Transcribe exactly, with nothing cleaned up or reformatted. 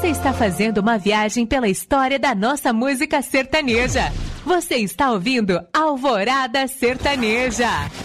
Você está fazendo uma viagem pela história da nossa música sertaneja. Você está ouvindo Alvorada Sertaneja.